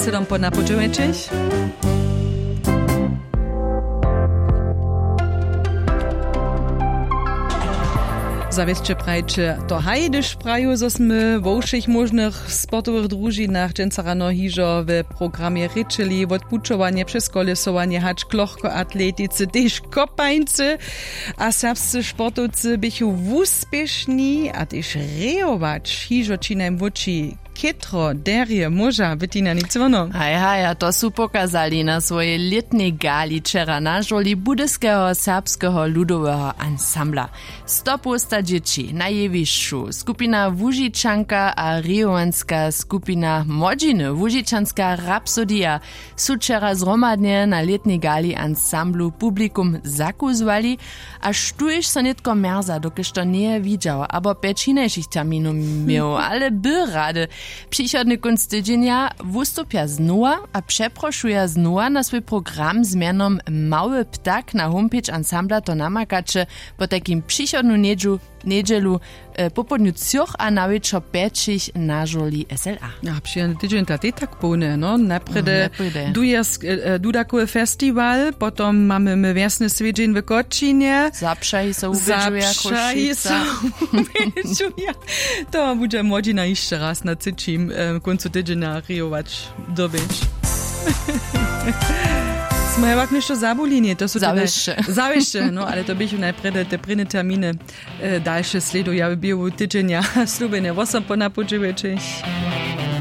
7 po napočuječeš. Zawieście prajcie to hajdyż praju, zo sme vo všich možnych sportowych družinách dženca rano hižo w programie ryczyli odpučovanie przez kolesowanie hacz klochko atleticy, też kopańcy, a serbscy sportowcy bychu wuspiešni a też rejować hižo činem voči Kietro, derje, moža, Bettina, nic ono. Hej, a to su pokazali na swojej letnej gali wczera na żoli budyskiego serbskiego ludowego ansambla. 100 dzieci, najjewišću, skupina Wužičanka a rijowanska skupina Modziny, Wužičanska Rapsodia, su wczera zromadnie na letnej gali ansamblu publikum zakuzwali, a sztujesz so nitko merza, dokiż to nie widział, abo pečinejších terminów miał, ale by rady. Przychodny kunst tydzienia wystupia znowa a przeproszuje znowa na swój program z mianom Mały Ptak na homepage ansambla to namakacze po takim przychodnu niedzielu popodniu cioch a na wieczor 5 na żoli SLA. Ja, przychodny tydzień to tak pełne, no. Najpierw Dudakowy festiwal, potem mamy wiosny swiedzin w Kotčinie. Zapszaj są uwiedżuja Koszica. To będzie Modzina jeszcze raz na cyčim końcu tydzienia rijować dobyć. Sme jak nešto zabuli, nie? To są zawieszcze, no, ale to bychu najpierw te prynne terminy dalsze sledują w biegu tydzienia. Slubene, 8 po napočuječeš.